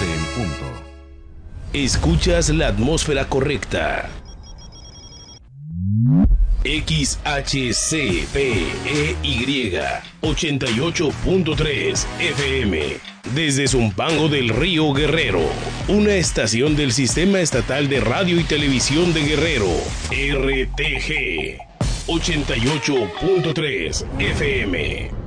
en punto. Escuchas la atmósfera correcta. XHCPEY 88.3 FM desde Zumpango del Río Guerrero, una estación del Sistema Estatal de Radio y Televisión de Guerrero, RTG 88.3 FM.